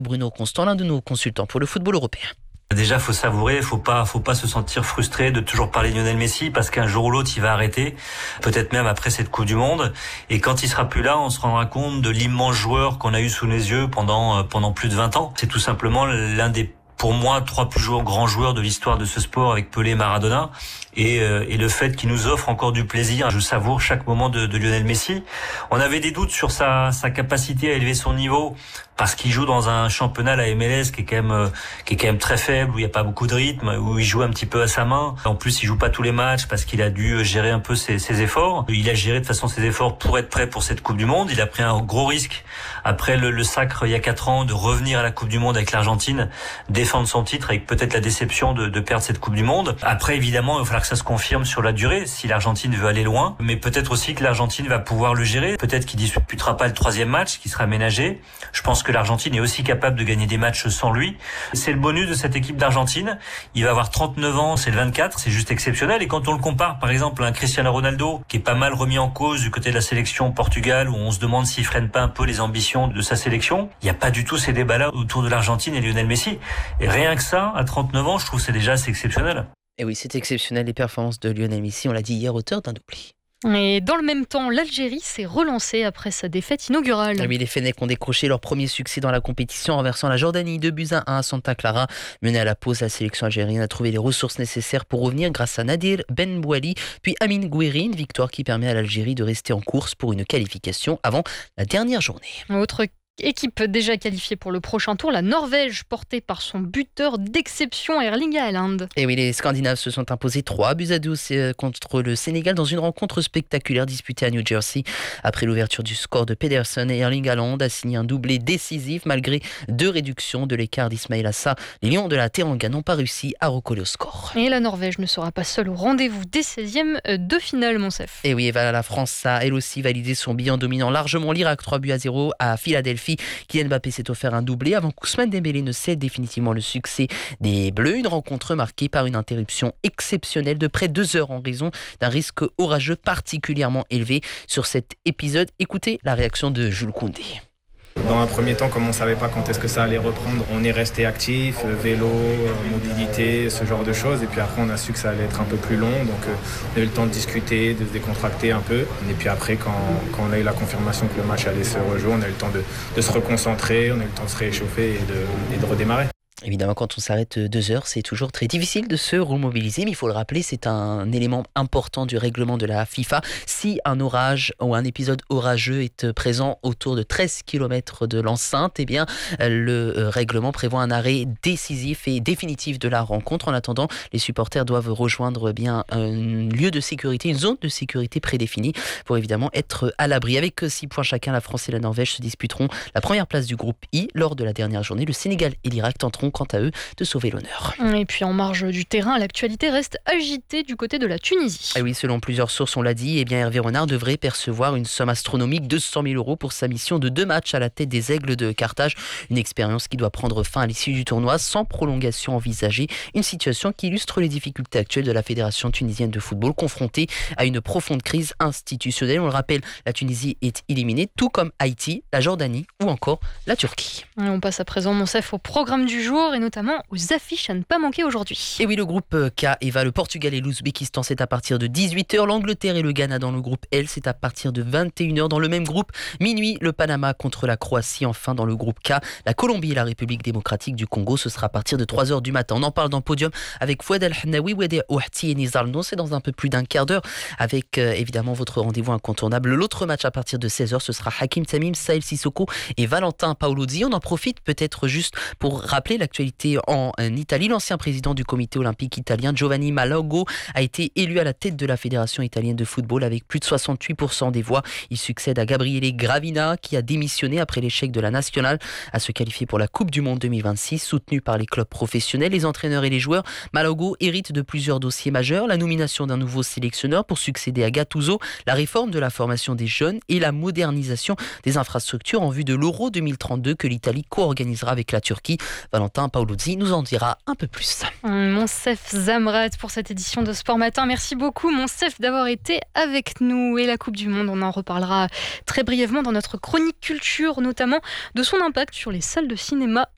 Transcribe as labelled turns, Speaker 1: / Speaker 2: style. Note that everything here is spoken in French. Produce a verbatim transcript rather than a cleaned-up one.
Speaker 1: Bruno Constant, l'un de nos consultants pour le football européen.
Speaker 2: Déjà, faut savourer, faut pas, faut pas se sentir frustré de toujours parler de Lionel Messi parce qu'un jour ou l'autre, il va arrêter, peut-être même après cette Coupe du Monde. Et quand il sera plus là, on se rendra compte de l'immense joueur qu'on a eu sous les yeux pendant pendant plus de vingt ans. C'est tout simplement l'un des, pour moi, trois plus grands joueurs de l'histoire de ce sport avec Pelé et Maradona. Et, euh, et le fait qu'il nous offre encore du plaisir, je savoure chaque moment de, de Lionel Messi. On avait des doutes sur sa, sa capacité à élever son niveau parce qu'il joue dans un championnat, la M L S, qui est quand même euh, qui est quand même très faible, où il n'y a pas beaucoup de rythme, où il joue un petit peu à sa main. En plus, il joue pas tous les matchs parce qu'il a dû gérer un peu ses, ses efforts. Il a géré de façon ses efforts pour être prêt pour cette Coupe du Monde. Il a pris un gros risque après le, le sacre il y a quatre ans de revenir à la Coupe du Monde avec l'Argentine, défendre son titre avec peut-être la déception de, de perdre cette Coupe du Monde. Après, évidemment, il va falloir que ça se confirme sur la durée si l'Argentine veut aller loin, mais peut-être aussi que l'Argentine va pouvoir le gérer. Peut-être qu'il disputera pas le troisième match qui sera aménagé. Je pense que l'Argentine est aussi capable de gagner des matchs sans lui. C'est le bonus de cette équipe d'Argentine. Il va avoir trente-neuf ans, c'est le vingt-quatre, c'est juste exceptionnel. Et quand on le compare, par exemple, à un Cristiano Ronaldo qui est pas mal remis en cause du côté de la sélection Portugal, où on se demande s'il freine pas un peu les ambitions de sa sélection, il n'y a pas du tout ces débats-là autour de l'Argentine et Lionel Messi. Et rien que ça, à trente-neuf ans, je trouve que c'est déjà assez exceptionnel.
Speaker 1: Et oui, c'est exceptionnel les performances de Lionel Messi, on l'a dit hier, auteur d'un doublé.
Speaker 3: Et dans le même temps, l'Algérie s'est relancée après sa défaite inaugurale.
Speaker 1: Oui, les Fennecs ont décroché leur premier succès dans la compétition en renversant la Jordanie deux buts à un à Santa Clara. Menée à la pause, la sélection algérienne a trouvé les ressources nécessaires pour revenir grâce à Nadir Ben Bouali, puis Amin Gouiri, une victoire qui permet à l'Algérie de rester en course pour une qualification avant la dernière journée.
Speaker 3: Autre équipe déjà qualifiée pour le prochain tour, la Norvège, portée par son buteur d'exception Erling Haaland.
Speaker 1: Et oui, les Scandinaves se sont imposés trois buts à deux contre le Sénégal dans une rencontre spectaculaire disputée à New Jersey. Après l'ouverture du score de Pedersen, Erling Haaland a signé un doublé décisif malgré deux réductions de l'écart d'Ismail Assar. Les Lions de la Teranga n'ont pas réussi à recoller au score.
Speaker 3: Et la Norvège ne sera pas seule au rendez-vous des seizièmes de finale, Monsef.
Speaker 1: Et oui, la France a elle aussi validé son billet en dominant largement l'Irak trois buts à zéro à Philadelphie. Kylian Mbappé s'est offert un doublé avant qu'Ousmane Dembélé ne cède définitivement le succès des Bleus. Une rencontre marquée par une interruption exceptionnelle de près de deux heures en raison d'un risque orageux particulièrement élevé. Sur cet épisode, écoutez la réaction de Jules Koundé.
Speaker 4: Dans un premier temps, comme on ne savait pas quand est-ce que ça allait reprendre, on est resté actif, vélo, mobilité, ce genre de choses. Et puis après, on a su que ça allait être un peu plus long. Donc on a eu le temps de discuter, de se décontracter un peu. Et puis après, quand, quand on a eu la confirmation que le match allait se rejouer, on a eu le temps de, de se reconcentrer, on a eu le temps de se réchauffer et de, et de redémarrer.
Speaker 1: Évidemment, quand on s'arrête deux heures, c'est toujours très difficile de se remobiliser, mais il faut le rappeler, c'est un élément important du règlement de la FIFA. Si un orage ou un épisode orageux est présent autour de treize kilomètres de l'enceinte, eh bien, le règlement prévoit un arrêt décisif et définitif de la rencontre. En attendant, les supporters doivent rejoindre eh bien un lieu de sécurité, une zone de sécurité prédéfinie pour évidemment être à l'abri. Avec six points chacun, la France et la Norvège se disputeront la première place du groupe I. Lors de la dernière journée, le Sénégal et l'Irak tenteront quant à eux de sauver l'honneur.
Speaker 3: Et puis en marge du terrain, l'actualité reste agitée du côté de la Tunisie.
Speaker 1: Et oui, selon plusieurs sources, on l'a dit, eh bien Hervé Renard devrait percevoir une somme astronomique de cent mille euros pour sa mission de deux matchs à la tête des Aigles de Carthage. Une expérience qui doit prendre fin à l'issue du tournoi sans prolongation envisagée. Une situation qui illustre les difficultés actuelles de la Fédération tunisienne de football confrontée à une profonde crise institutionnelle. On le rappelle, la Tunisie est éliminée, tout comme Haïti, la Jordanie ou encore la Turquie.
Speaker 3: Et on passe à présent, Monsef, au programme du jour et notamment aux affiches à ne pas manquer aujourd'hui.
Speaker 1: Et oui, le groupe K, Eva, le Portugal et l'Ouzbékistan, c'est à partir de dix-huit heures. L'Angleterre et le Ghana dans le groupe L, c'est à partir de vingt et une heures. Dans le même groupe, minuit, le Panama contre la Croatie. Enfin, dans le groupe K, la Colombie et la République démocratique du Congo, ce sera à partir de trois heures du matin. On en parle dans Podium avec Fouad El-Hnaoui, Wede Ouahti et Nizar No. C'est dans un peu plus d'un quart d'heure avec euh, évidemment votre rendez-vous incontournable. L'autre match à partir de seize heures, ce sera Hakim Tamim, Sahel Sissoko et Valentin Paolozzi. On en profite peut-être juste pour rappeler l'actualité en Italie. L'ancien président du comité olympique italien, Giovanni Malagho, a été élu à la tête de la Fédération italienne de football avec plus de soixante-huit pour cent des voix. Il succède à Gabriele Gravina, qui a démissionné après l'échec de la nationale à se qualifier pour la Coupe du Monde deux mille vingt-six. Soutenu par les clubs professionnels, les entraîneurs et les joueurs, Malagho hérite de plusieurs dossiers majeurs. La nomination d'un nouveau sélectionneur pour succéder à Gattuso, la réforme de la formation des jeunes et la modernisation des infrastructures en vue de l'Euro deux mille trente-deux que l'Italie co-organisera avec la Turquie. Valentin Paolozzi nous en dira un peu plus.
Speaker 3: Monsef Zamrat pour cette édition de Sport Matin. Merci beaucoup, Monsef, d'avoir été avec nous. Et la Coupe du Monde, on en reparlera très brièvement dans notre chronique culture, notamment de son impact sur les salles de cinéma